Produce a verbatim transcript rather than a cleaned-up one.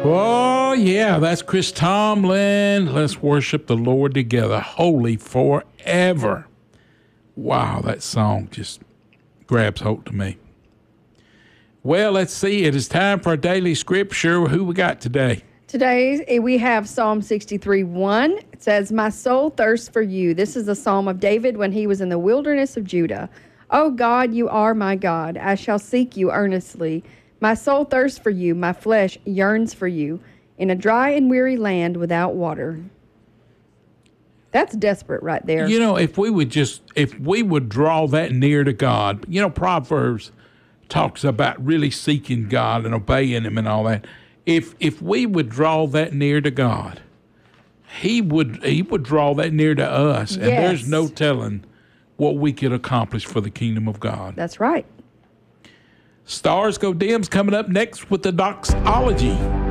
Oh, yeah, that's Chris Tomlin. Let's worship the Lord together, holy forever. Wow, that song just grabs hold to me. Well, let's see. It is time for our daily scripture. Who we got today? Today we have Psalm sixty-three one. It says, "My soul thirsts for you." This is a psalm of David when he was in the wilderness of Judah. "O God, you are my God. I shall seek you earnestly. My soul thirsts for you. My flesh yearns for you in a dry and weary land without water." That's desperate right there. You know, if we would just, if we would draw that near to God, you know, Proverbs talks about really seeking God and obeying him and all that. If if we would draw that near to God, he would he would draw that near to us. And Yes. there's no telling what we could accomplish for the kingdom of God. That's right. Stars Go Dim's coming up next with the doxology.